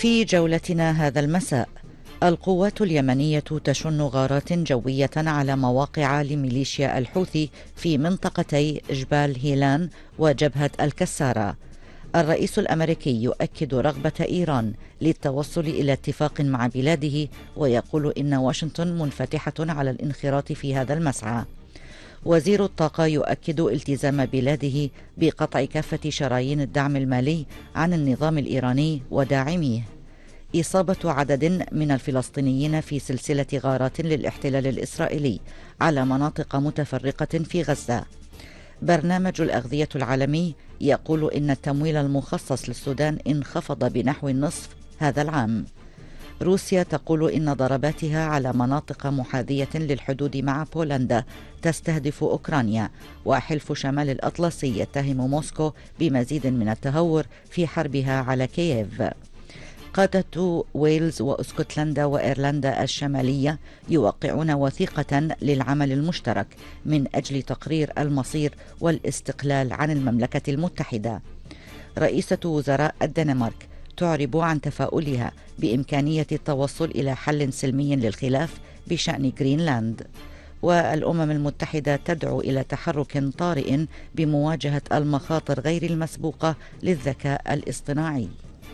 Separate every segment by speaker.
Speaker 1: في جولتنا هذا المساء، القوات اليمنية تشن غارات جوية على مواقع لميليشيا الحوثي في منطقتي جبال هيلان وجبهة الكسارة. الرئيس الأمريكي يؤكد رغبة إيران للتوصل إلى اتفاق مع بلاده، ويقول إن واشنطن منفتحة على الانخراط في هذا المسعى. وزير الطاقة يؤكد التزام بلاده بقطع كافة شرايين الدعم المالي عن النظام الإيراني وداعميه. إصابة عدد من الفلسطينيين في سلسلة غارات للاحتلال الإسرائيلي على مناطق متفرقة في غزة. برنامج الأغذية العالمي يقول إن التمويل المخصص للسودان انخفض بنحو النصف هذا العام. روسيا تقول إن ضرباتها على مناطق محاذية للحدود مع بولندا تستهدف أوكرانيا، وحلف شمال الأطلسي يتهم موسكو بمزيد من التهور في حربها على كييف. قادة ويلز واسكتلندا وإيرلندا الشمالية يوقعون وثيقة للعمل المشترك من أجل تقرير المصير والاستقلال عن المملكة المتحدة. رئيسة وزراء الدنمارك تعرب عن تفاؤلها بإمكانية التوصل إلى حل سلمي للخلاف بشأن غرينلاند. والأمم المتحدة تدعو إلى تحرك طارئ بمواجهة المخاطر غير المسبوقة للذكاء الاصطناعي.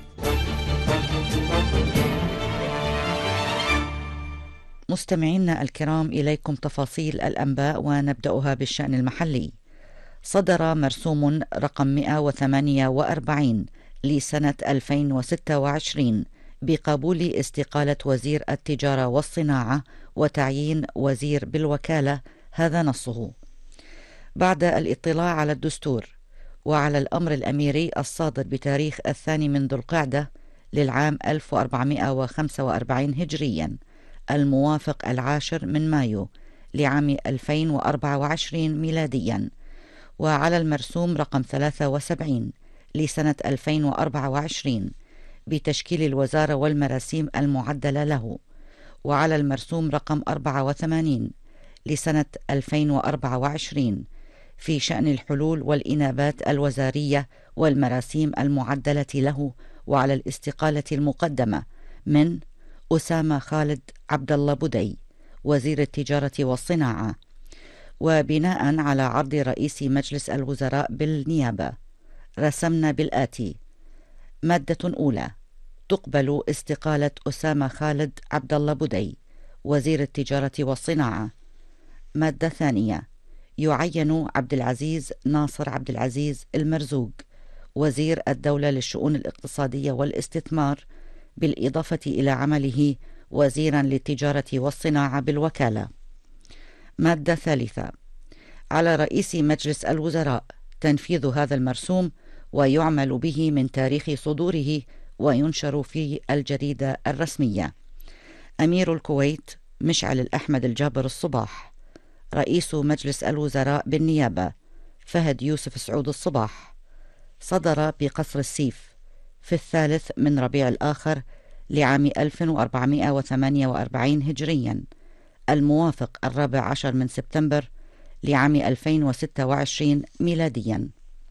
Speaker 1: مستمعينا الكرام، إليكم تفاصيل الأنباء ونبدأها بالشأن المحلي. صدر مرسوم رقم 148 لسنة 2026 بقبول استقالة وزير التجارة والصناعة وتعيين وزير بالوكالة، هذا نصه. بعد الاطلاع على الدستور وعلى الأمر الأميري الصادر بتاريخ 2 من ذو القعدة للعام 1445 هجريا الموافق 10 من مايو لعام 2024 ميلاديا، وعلى المرسوم رقم 73 لسنة 2024 بتشكيل الوزارة والمراسيم المعدلة له، وعلى المرسوم رقم 84 لسنة 2024 في شأن الحلول والإنابات الوزارية والمراسيم المعدلة له، وعلى الاستقالة المقدمة من أسامة خالد عبد الله بدي وزير التجارة والصناعة. وبناء على عرض رئيس مجلس الوزراء بالنيابة رسمنا بالآتي: مادة أولى: تقبل استقالة أسامة خالد عبد الله بدي وزير التجارة والصناعة. مادة ثانية: يعين عبد العزيز ناصر عبد العزيز المرزوق وزير الدولة للشؤون الاقتصادية والاستثمار، بالإضافة إلى عمله وزيرا للتجارة والصناعة بالوكالة. مادة ثالثة: على رئيس مجلس الوزراء تنفيذ هذا المرسوم ويعمل به من تاريخ صدوره وينشر في الجريدة الرسمية. أمير الكويت مشعل الأحمد الجابر الصباح. رئيس مجلس الوزراء بالنيابة فهد يوسف سعود الصباح. صدر بقصر السيف في 3 من ربيع الآخر لعام 1448 هجريا الموافق 14 من سبتمبر لعام 2026 ميلاديا.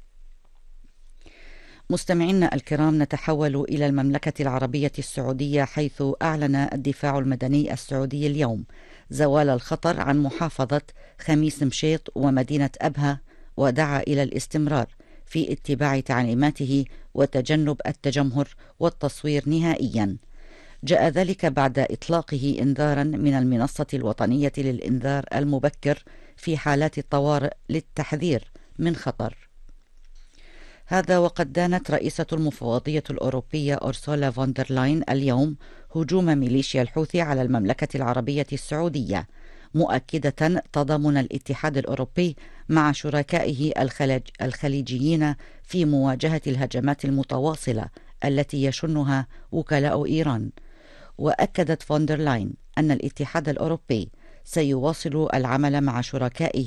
Speaker 1: مستمعينا الكرام، نتحول إلى المملكة العربية السعودية، حيث أعلن الدفاع المدني السعودي اليوم زوال الخطر عن محافظة خميس مشيط ومدينة أبها، ودعا إلى الاستمرار في اتباع تعليماته وتجنب التجمهر والتصوير نهائيا. جاء ذلك بعد إطلاقه إنذارا من المنصة الوطنية للإنذار المبكر في حالات الطوارئ للتحذير من خطر. هذا وقد دانت رئيسة المفوضية الأوروبية أورسولا فون دير لاين اليوم هجوم ميليشيا الحوثي على المملكة العربية السعودية، مؤكدة تضامن الاتحاد الأوروبي مع شركائه الخليجيين في مواجهة الهجمات المتواصلة التي يشنها وكلاء إيران. وأكدت فون دير لاين أن الاتحاد الأوروبي سيواصل العمل مع شركائه